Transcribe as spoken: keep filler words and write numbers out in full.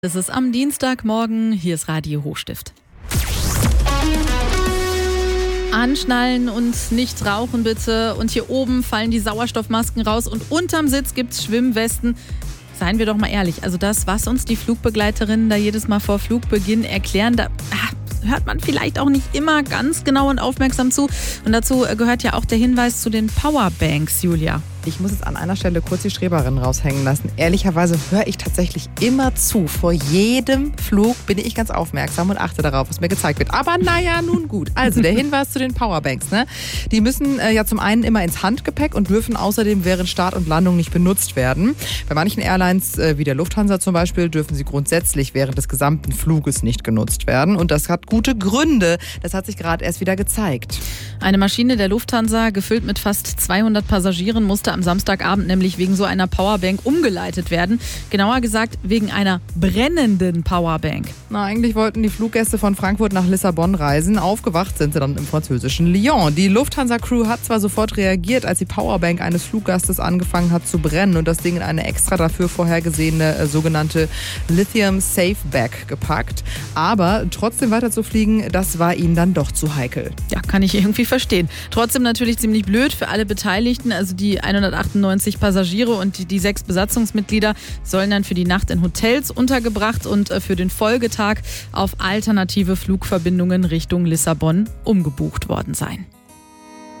Es ist am Dienstagmorgen, hier ist Radio Hochstift. Anschnallen und nicht rauchen bitte. Und hier oben fallen die Sauerstoffmasken raus und unterm Sitz gibt's Schwimmwesten. Seien wir doch mal ehrlich, also das, was uns die Flugbegleiterinnen da jedes Mal vor Flugbeginn erklären, da ah, hört man vielleicht auch nicht immer ganz genau und aufmerksam zu. Und dazu gehört ja auch der Hinweis zu den Powerbanks, Julia. Ich muss jetzt an einer Stelle kurz die Streberin raushängen lassen. Ehrlicherweise höre ich tatsächlich immer zu. Vor jedem Flug bin ich ganz aufmerksam und achte darauf, was mir gezeigt wird. Aber naja, nun gut. Also der Hinweis zu den Powerbanks. Ne? Die müssen äh, ja zum einen immer ins Handgepäck und dürfen außerdem während Start und Landung nicht benutzt werden. Bei manchen Airlines, äh, wie der Lufthansa zum Beispiel, dürfen sie grundsätzlich während des gesamten Fluges nicht genutzt werden. Und das hat gute Gründe. Das hat sich gerade erst wieder gezeigt. Eine Maschine der Lufthansa, gefüllt mit fast zweihundert Passagieren, musste am Samstagabend nämlich wegen so einer Powerbank umgeleitet werden. Genauer gesagt wegen einer brennenden Powerbank. Na, eigentlich wollten die Fluggäste von Frankfurt nach Lissabon reisen. Aufgewacht sind sie dann im französischen Lyon. Die Lufthansa-Crew hat zwar sofort reagiert, als die Powerbank eines Fluggastes angefangen hat zu brennen und das Ding in eine extra dafür vorhergesehene äh, sogenannte Lithium Safe Bag gepackt. Aber trotzdem weiter zu fliegen, das war ihnen dann doch zu heikel. Ja, kann ich irgendwie verstehen. Trotzdem natürlich ziemlich blöd für alle Beteiligten. Also die hundertachtundneunzig Passagiere und die, die sechs Besatzungsmitglieder sollen dann für die Nacht in Hotels untergebracht und für den Folgetag auf alternative Flugverbindungen Richtung Lissabon umgebucht worden sein.